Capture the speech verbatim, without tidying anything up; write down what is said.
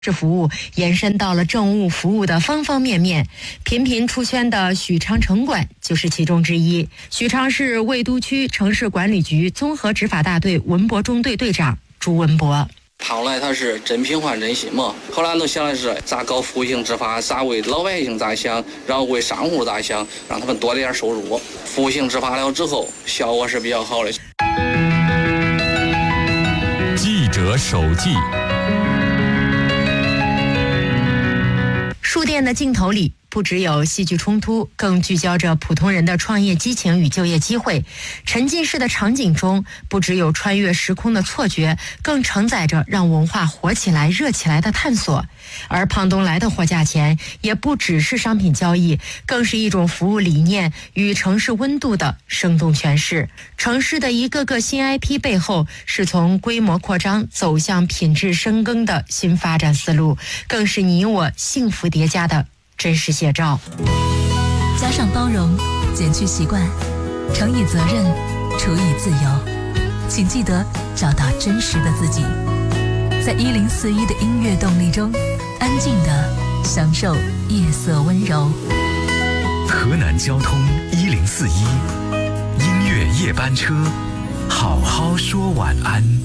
这服务延伸到了政务服务的方方面面，频频出圈的许昌城管就是其中之一。许昌市魏都区城市管理局综合执法大队文博中队队长朱文博。 后来他是真品换真心嘛，后来都想的是咋搞服务性执法，咋为老百姓着想，然后为商户着想，让他们多点收入。服务性执法了之后，效果是比较好的。 记者手记。 书店的镜头里，不只有戏剧冲突，更聚焦着普通人的创业激情与就业机会。沉浸式的场景中，不只有穿越时空的错觉，更承载着让文化活起来、热起来的探索。而胖东来的货架前，也不只是商品交易，更是一种服务理念与城市温度的生动诠释。城市的一个个新 I P 背后，是从规模扩张走向品质深耕的新发展思路，更是你我幸福叠加的真实写照。 加上包容，减去习惯，乘以责任，除以自由，请记得找到真实的自己，在一零四一的音乐动力中，安静地享受夜色温柔。 河南交通一零四一音乐夜班车，好好说晚安。